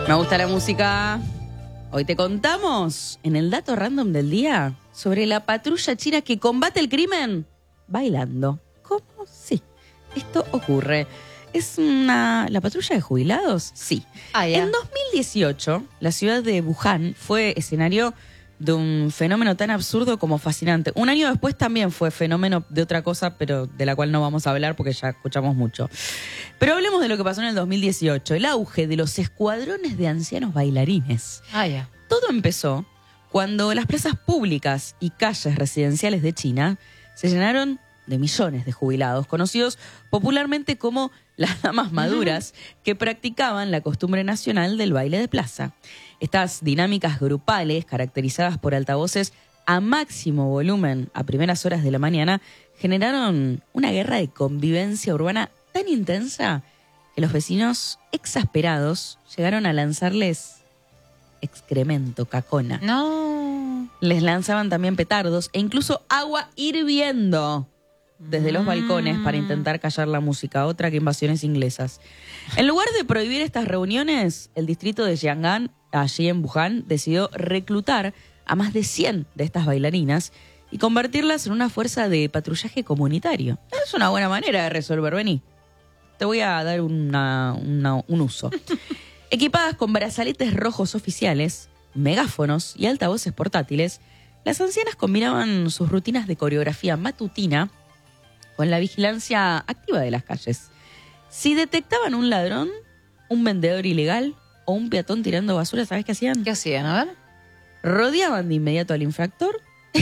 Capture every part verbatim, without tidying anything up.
Me gusta la música. Hoy te contamos en el dato random del día sobre la patrulla china que combate el crimen bailando. ¿Cómo? Sí, esto ocurre. ¿Es una la patrulla de jubilados? Sí. Ah, ya. En dos mil dieciocho, la ciudad de Wuhan fue escenario de un fenómeno tan absurdo como fascinante. Un año después también fue fenómeno de otra cosa, pero de la cual no vamos a hablar porque ya escuchamos mucho. Pero hablemos de lo que pasó en el dos mil dieciocho, el auge de los escuadrones de ancianos bailarines. Ah, ya. Todo empezó cuando las plazas públicas y calles residenciales de China se llenaron de millones de jubilados, conocidos popularmente como las damas maduras, que practicaban la costumbre nacional del baile de plaza. Estas dinámicas grupales, caracterizadas por altavoces a máximo volumen a primeras horas de la mañana, generaron una guerra de convivencia urbana tan intensa que los vecinos, exasperados, llegaron a lanzarles excremento, cacona. No. Les lanzaban también petardos e incluso agua hirviendo desde los balcones para intentar callar la música, otra que invasiones inglesas. En lugar de prohibir estas reuniones, el distrito de Jiangnan, allí en Wuhan, decidió reclutar a más de cien de estas bailarinas y convertirlas en una fuerza de patrullaje comunitario. Es una buena manera de resolver, vení. Te voy a dar una, una, un uso. Equipadas con brazaletes rojos oficiales, megáfonos y altavoces portátiles, las ancianas combinaban sus rutinas de coreografía matutina con la vigilancia activa de las calles. Si detectaban un ladrón, un vendedor ilegal o un peatón tirando basura, ¿sabes qué hacían? ¿Qué hacían? A ver. Rodeaban de inmediato al infractor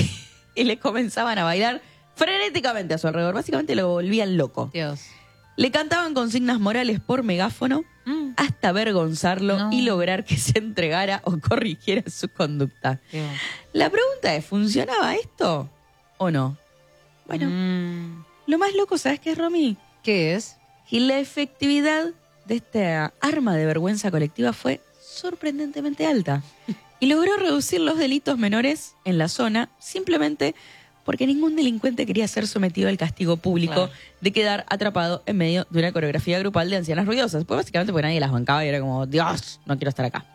y le comenzaban a bailar frenéticamente a su alrededor. Básicamente lo volvían loco. Dios. Le cantaban consignas morales por megáfono Mm. hasta avergonzarlo No. y lograr que se entregara o corrigiera su conducta. Dios. La pregunta es, ¿funcionaba esto o no? Bueno, Mm. lo más loco, ¿sabes qué es, Romy? ¿Qué es? Y la efectividad de esta arma de vergüenza colectiva fue sorprendentemente alta. Y logró reducir los delitos menores en la zona simplemente porque ningún delincuente quería ser sometido al castigo público Claro. de quedar atrapado en medio de una coreografía grupal de ancianas ruidosas. Pues básicamente porque nadie las bancaba y era como, Dios, no quiero estar acá.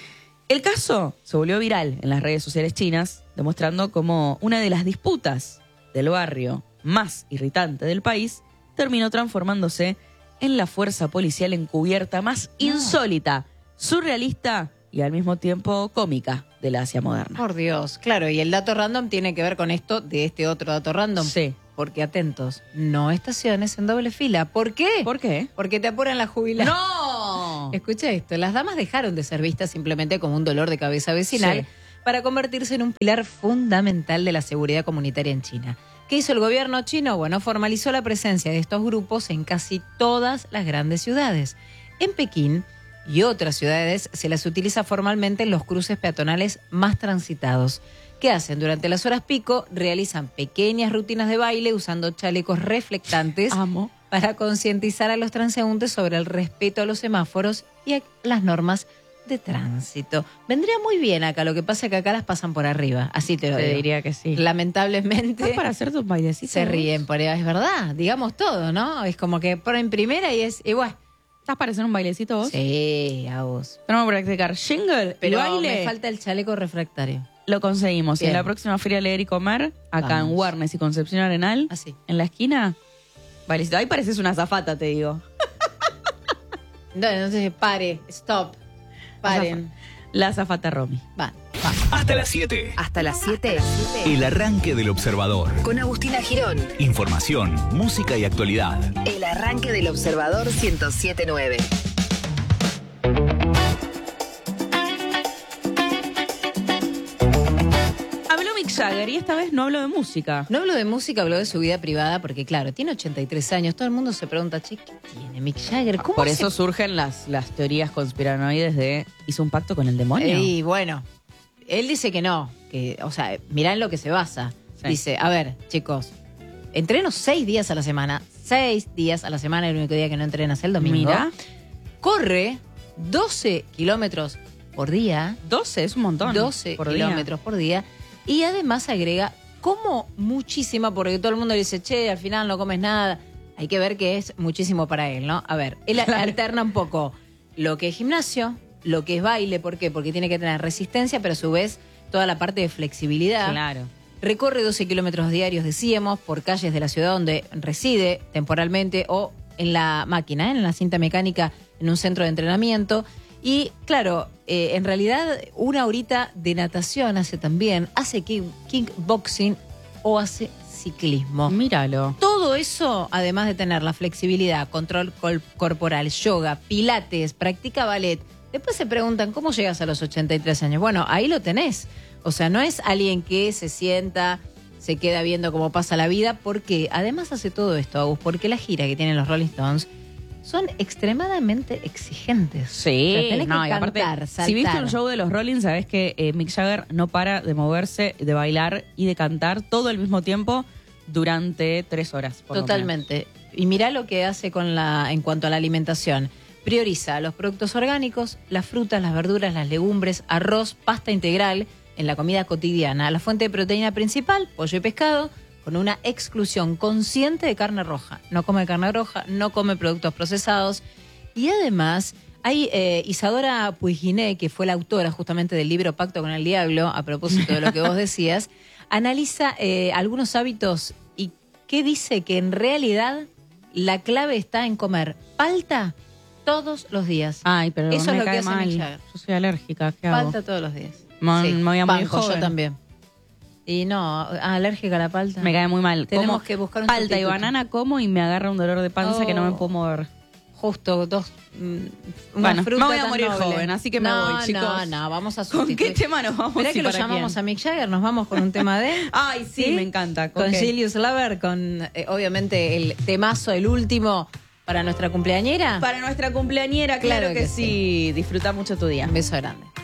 El caso se volvió viral en las redes sociales chinas, demostrando cómo una de las disputas del barrio más irritante del país terminó transformándose en la fuerza policial encubierta más insólita, surrealista y al mismo tiempo cómica de la Asia moderna. Por Dios. Claro, y el dato random tiene que ver con esto de este otro dato random. Sí. Porque, atentos, no estaciones en doble fila. ¿Por qué? ¿Por qué? Porque te apuran la jubilación. ¡No! Escucha esto, las damas dejaron de ser vistas simplemente como un dolor de cabeza vecinal Sí. para convertirse en un pilar fundamental de la seguridad comunitaria en China. ¿Qué hizo el gobierno chino? Bueno, formalizó la presencia de estos grupos en casi todas las grandes ciudades. En Pekín y otras ciudades se las utiliza formalmente en los cruces peatonales más transitados. ¿Qué hacen? Durante las horas pico realizan pequeñas rutinas de baile usando chalecos reflectantes Amo. para concientizar a los transeúntes sobre el respeto a los semáforos y a las normas de tránsito. Vendría muy bien acá, lo que pasa es que acá las pasan por arriba, así te lo Te digo. diría que sí. Lamentablemente ¿Estás para hacer tus bailecitos? se ríen por ahí, es verdad, digamos todo, ¿no? Es como que ponen primera y es igual. ¿Estás para hacer un bailecito vos? Sí, a vos. Vamos a practicar jingle, Pero baile. me falta el chaleco refractario. Lo conseguimos. Y en Bien. la próxima Feria Leer y Comer, acá Vamos. en Warnes y Concepción Arenal, Así. en la esquina, bailecito. Ahí pareces una azafata, te digo. No, entonces pare, stop, paren. La azafata Romy. Va. Hasta las siete. Hasta las siete. El arranque del observador. Con Agustina Girón. Información, música y actualidad. El arranque del Observador ciento siete punto nueve. Habló Mick Jagger y esta vez no hablo de música. No hablo de música, hablo de su vida privada porque, claro, tiene ochenta y tres años. Todo el mundo se pregunta, che, ¿qué tiene Mick Jagger? ¿Cómo Por hace? eso surgen las, las teorías conspiranoides de hizo un pacto con el demonio. Y bueno, él dice que no, que, o sea, mirá en lo que se basa. Sí. Dice, a ver, chicos, entreno seis días a la semana, seis días a la semana, el único día que no entrenas es el domingo. Mira, Corre doce kilómetros por día, doce es un montón. doce por día. kilómetros por día, y además agrega como muchísima, porque todo el mundo dice, che, al final no comes nada. Hay que ver que es muchísimo para él, ¿no? A ver, él Claro. alterna un poco lo que es gimnasio, lo que es baile. ¿Por qué? Porque tiene que tener resistencia, pero a su vez toda la parte de flexibilidad. Claro. Recorre doce kilómetros diarios, decíamos, por calles de la ciudad donde reside temporalmente o en la máquina, ¿eh? En la cinta mecánica, en un centro de entrenamiento. Y claro, eh, en realidad una horita de natación hace también, hace kick- kickboxing o hace ciclismo. Míralo. Todo eso, además de tener la flexibilidad, control col- corporal, yoga, pilates, practica ballet. Después se preguntan, ¿cómo llegas a los ochenta y tres años? Bueno, ahí lo tenés. O sea, no es alguien que se sienta, se queda viendo cómo pasa la vida, porque además hace todo esto, Agus, porque la gira que tienen los Rolling Stones son extremadamente exigentes. Sí, O sea, tenés no, que y aparte, cantar, saltar. si viste un show de los Rolling, sabés que eh, Mick Jagger no para de moverse, de bailar y de cantar todo al mismo tiempo durante tres horas. por lo menos. Totalmente. Y mirá lo que hace con la, en cuanto a la alimentación. Prioriza los productos orgánicos, las frutas, las verduras, las legumbres, arroz, pasta integral en la comida cotidiana. La fuente de proteína principal, pollo y pescado, con una exclusión consciente de carne roja. No come carne roja, no come productos procesados. Y además, hay eh, Isadora Puigginé, que fue la autora justamente del libro Pacto con el Diablo, a propósito de lo que vos decías, analiza eh, algunos hábitos y que dice que en realidad la clave está en comer palta todos los días. Ay, pero Eso me es lo que cae hace mal. Mick Jagger. Yo soy alérgica, ¿qué hago? Palta todos los días. Mon- me voy a morir banco, joven. yo también. Y no, ah, alérgica a la palta. Me cae muy mal. Tenemos Como que buscar un palta y sustituto. banana como y me agarra un dolor de panza Oh. que no me puedo mover. Justo dos. mm, una Bueno, fruta me voy a tan morir noble. joven, así que me no, voy, chicos. No, no, vamos a ¿Con sustituir. qué tema nos vamos Mirá y que lo para llamamos quién? a Mick Jagger, nos vamos con un tema de él. Ay, sí, me encanta. Con Ok. Julius Lover, con eh, obviamente el temazo, el último, para nuestra cumpleañera. Para nuestra cumpleañera, claro, Claro que, que sí. Disfruta mucho tu día. Un beso grande.